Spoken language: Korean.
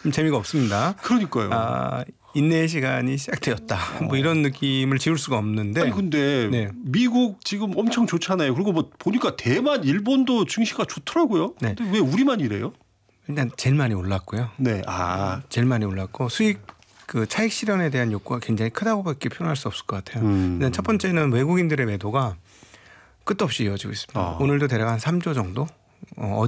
좀 재미가 없습니다. 그러니까요. 인내의 시간이 시작되었다. 뭐 이런 느낌을 지울 수가 없는데. 아니 근데 네. 미국 지금 엄청 좋잖아요. 그리고 뭐 보니까 대만, 일본도 증시가 좋더라고요. 네. 근데 왜 우리만 이래요? 일단 제일 많이 올랐고요. 네. 제일 많이 올랐고 수익 그 차익 실현에 대한 욕구가 굉장히 크다고밖에 표현할 수 없을 것 같아요. 일단 첫 번째는 외국인들의 매도가 끝도 없이 이어지고 있습니다. 오늘도 대략 한 3조 정도.